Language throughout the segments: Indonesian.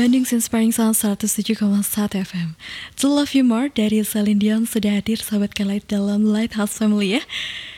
Bandung Inspiring Sound 107,1 FM. To Love You More dari Celine Dion sudah hadir Sobat Kelight dalam Lighthouse Family ya.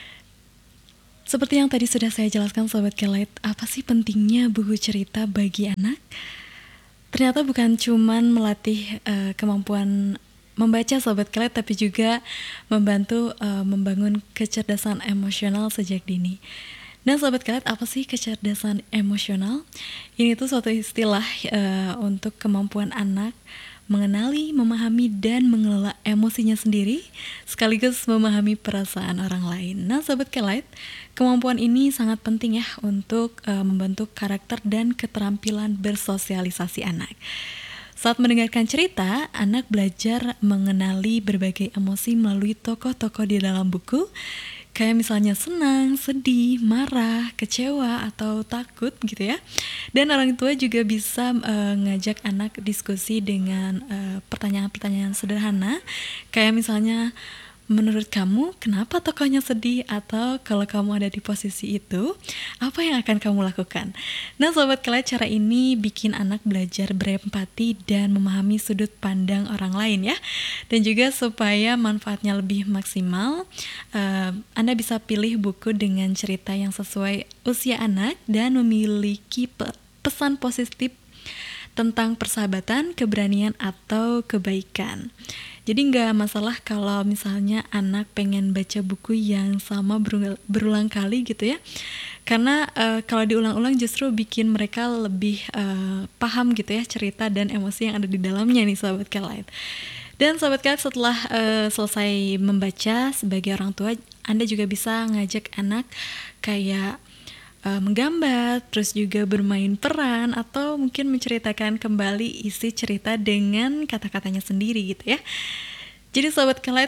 Seperti yang tadi sudah saya jelaskan Sobat Kelight, apa sih pentingnya buku cerita bagi anak? Ternyata bukan cuman melatih kemampuan membaca Sobat Kelight, tapi juga membantu membangun kecerdasan emosional sejak dini. Nah Sobat Kelight, apa sih kecerdasan emosional? Ini tuh suatu istilah untuk kemampuan anak mengenali, memahami, dan mengelola emosinya sendiri, sekaligus memahami perasaan orang lain. Nah Sobat Kelight, kemampuan ini sangat penting ya untuk membentuk karakter dan keterampilan bersosialisasi anak. Saat mendengarkan cerita, anak belajar mengenali berbagai emosi melalui tokoh-tokoh di dalam buku, kayak misalnya senang, sedih, marah, kecewa, atau takut gitu ya. Dan orang tua juga bisa ngajak anak diskusi dengan pertanyaan-pertanyaan sederhana, kayak misalnya, menurut kamu kenapa tokohnya sedih? Atau kalau kamu ada di posisi itu, apa yang akan kamu lakukan? Nah Sobat Kelight, cara ini bikin anak belajar berempati dan memahami sudut pandang orang lain ya. Dan juga supaya manfaatnya lebih maksimal, Anda bisa pilih buku dengan cerita yang sesuai usia anak dan memiliki pesan positif tentang persahabatan, keberanian, atau kebaikan. Jadi nggak masalah kalau misalnya anak pengen baca buku yang sama berulang kali gitu ya. Karena kalau diulang-ulang justru bikin mereka lebih paham gitu ya cerita dan emosi yang ada di dalamnya nih Sobat Kelight. Dan Sobat Kelight, setelah selesai membaca sebagai orang tua, Anda juga bisa ngajak anak kayak menggambar, terus juga bermain peran, atau mungkin menceritakan kembali isi cerita dengan kata-katanya sendiri gitu ya. Jadi Sobat Kelight,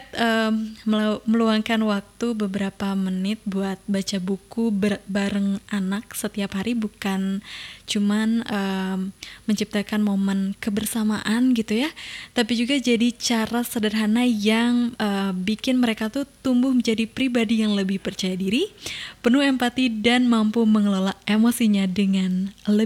meluangkan waktu beberapa menit buat baca buku bareng anak setiap hari bukan cuman menciptakan momen kebersamaan gitu ya, tapi juga jadi cara sederhana yang bikin mereka tuh tumbuh menjadi pribadi yang lebih percaya diri, penuh empati, dan mampu mengelola emosinya dengan lebih